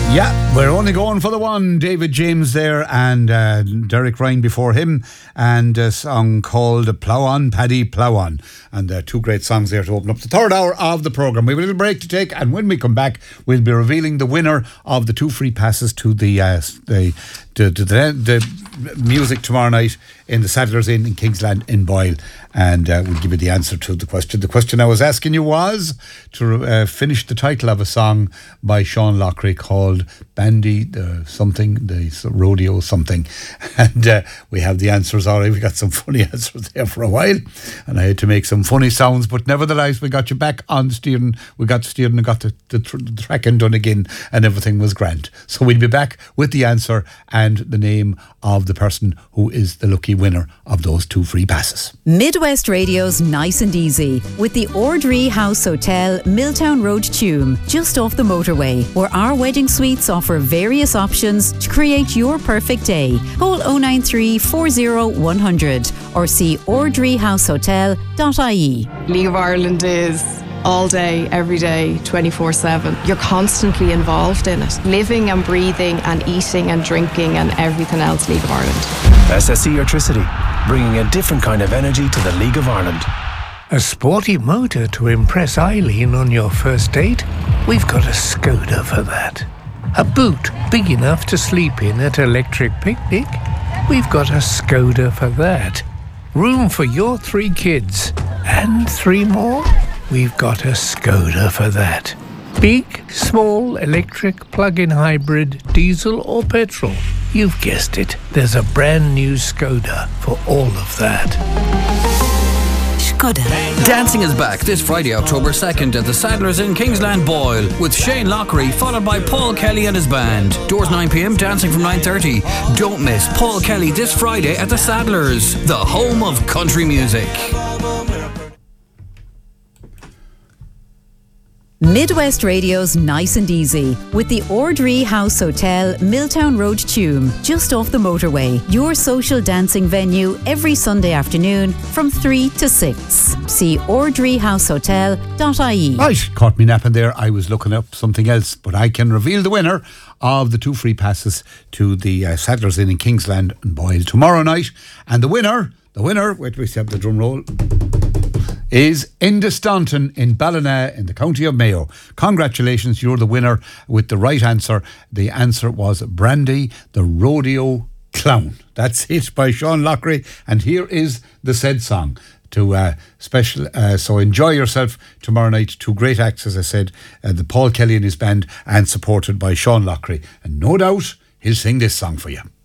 Yeah, we're only going for the one. David James there and Derek Ryan before him, and a song called Plough On, Paddy, Plough On. And two great songs there to open up the third hour of the programme. We have a little break to take, and when we come back, we'll be revealing the winner of the 2 free passes to the music tomorrow night in the Saddlers Inn in Kingsland in Boyle, and we'll give you the answer to the question. The question I was asking you was to finish the title of a song by Sean Lockery called Bandy the Rodeo something, and we have the answers already. We got some funny answers there for a while, and I had to make some funny sounds, but nevertheless we got you back on steering. We got steering and got the tracking done again, and everything was grand. So we'll be back with the answer and the name of the person who is the lucky winner of those 2 free passes. Midwest Radio's Nice and Easy with the Ordree House Hotel, Milltown Road, Tuam, just off the motorway, where our wedding suites offer various options to create your perfect day. Call 093 40 100 or see ordreehousehotel.ie. League of Ireland is all day, every day, 24/7. You're constantly involved in it, living and breathing and eating and drinking and everything else. League of Ireland. SSE Electricity, bringing a different kind of energy to the League of Ireland. A sporty motor to impress Eileen on your first date? We've got a Skoda for that. A boot big enough to sleep in at Electric Picnic? We've got a Skoda for that. Room for your 3 kids and 3 more? We've got a Skoda for that. Big, small, electric, plug-in hybrid, diesel or petrol. You've guessed it. There's a brand new Skoda for all of that. Skoda. Dancing is back this Friday, October 2nd at the Saddlers in Kingsland, Boyle, with Shane Lockery, followed by Paul Kelly and his band. Doors 9 p.m, dancing from 9:30. Don't miss Paul Kelly this Friday at the Saddlers, the home of country music. Midwest Radio's Nice and Easy with the Ordree House Hotel, Milltown Road, Tuam, just off the motorway. Your social dancing venue every Sunday afternoon from 3 to 6. See ordreehousehotel.ie. Right, caught me napping there. I was looking up something else, but I can reveal the winner of the 2 free passes to the Saddlers Inn in Kingsland and Boyle tomorrow night. And the winner, wait, we have the drum roll, is Enda Staunton in Ballina in the county of Mayo. Congratulations, you're the winner with the right answer. The answer was Brandy the Rodeo Clown. That's it by Sean Lockery, and here is the said song to so enjoy yourself tomorrow night. 2 great acts, as I said, the Paul Kelly and his band, and supported by Sean Lockery, and no doubt he'll sing this song for you.